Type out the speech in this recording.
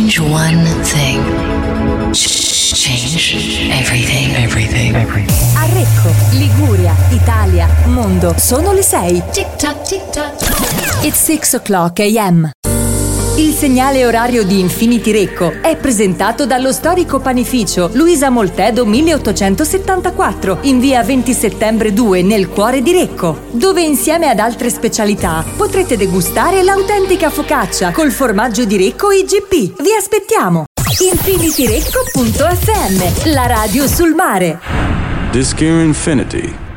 Change one thing. Change everything. Everything. A Recco, Liguria, Italia, mondo. Sono le 6. Tic tac, tic tac. It's 6 o'clock a.m. Il segnale orario di Infinity Recco è presentato dallo storico panificio Luisa Moltedo 1874 in via 20 settembre 2 nel cuore di Recco, dove insieme ad altre specialità potrete degustare l'autentica focaccia col formaggio di Recco IGP. Vi aspettiamo! infinityrecco.fm, la radio sul mare. Disc Infinity.